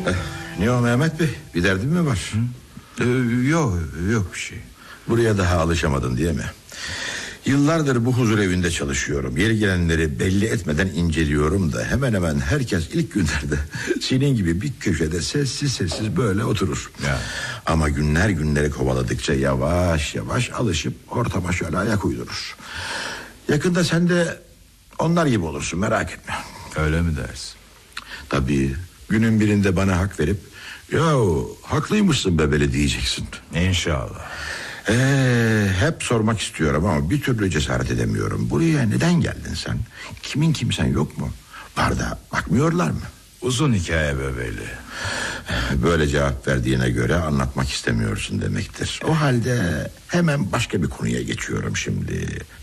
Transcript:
Ne o Mehmet Bey, bir derdin mi var? Yok bir şey. Buraya daha alışamadın diye mi? Yıllardır bu huzur evinde çalışıyorum. Yeri gelenleri belli etmeden inceliyorum da hemen hemen herkes ilk günlerde senin gibi bir köşede sessiz sessiz böyle oturur. Ya. Ama günler günleri kovaladıkça yavaş yavaş alışıp ortama şöyle ayak uydurur. Yakında sen de onlar gibi olursun, merak etme. Öyle mi dersin? Tabii günün birinde bana hak verip yahu haklıymışsın bebeli diyeceksin. İnşallah. Hep sormak istiyorum ama bir türlü cesaret edemiyorum. Buraya neden geldin sen? Kimin kimsen yok mu? Var da bakmıyorlar mı? Uzun hikaye bebeli. Böyle cevap verdiğine göre anlatmak istemiyorsun demektir. O halde hemen başka bir konuya geçiyorum şimdi.